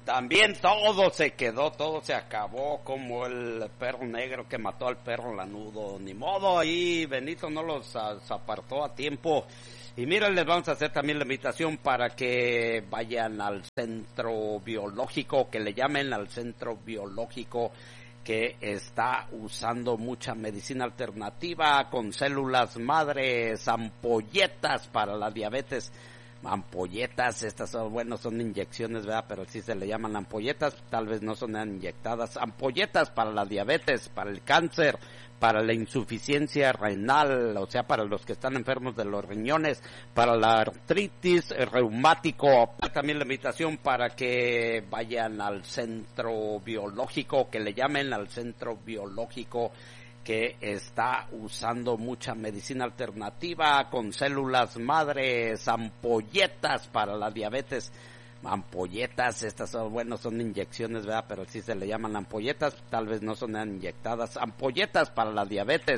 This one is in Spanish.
También todo se quedó, todo se acabó, como el perro negro que mató al perro lanudo. Ni modo, ahí Benito no los apartó a tiempo. Y miren, les vamos a hacer también la invitación para que vayan al centro biológico, que le llamen al centro biológico, que está usando mucha medicina alternativa con células madres, ampolletas para la diabetes. Ampolletas, estas son, bueno, son inyecciones, ¿verdad? Pero sí se le llaman ampolletas, tal vez no son inyectadas. Ampolletas para la diabetes, para el cáncer, para la insuficiencia renal, o sea, para los que están enfermos de los riñones, para la artritis, reumático. También la invitación para que vayan al centro biológico, que le llamen al centro biológico, que está usando mucha medicina alternativa con células madres, ampolletas para la diabetes. Ampolletas, estas son, bueno, son inyecciones, ¿verdad? Pero sí se le llaman ampolletas, tal vez no son inyectadas. Ampolletas para la diabetes,